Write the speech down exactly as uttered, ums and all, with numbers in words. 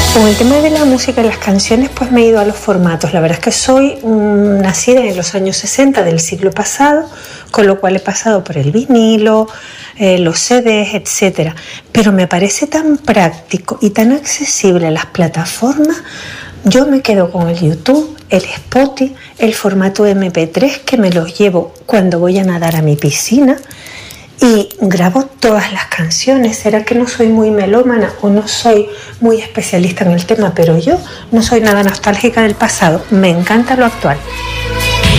Con el tema de la música y las canciones, pues me he ido a los formatos. La verdad es que soy um, nacida en los años sesenta del siglo pasado, con lo cual he pasado por el vinilo, eh, los C Ds, etcétera. Pero me parece tan práctico y tan accesible a las plataformas. Yo me quedo con el YouTube, el Spotify, el formato eme pe tres, que me los llevo cuando voy a nadar a mi piscina. Y grabo todas las canciones. ¿Será que no soy muy melómana o no soy muy especialista en el tema? Pero yo no soy nada nostálgica del pasado. Me encanta lo actual.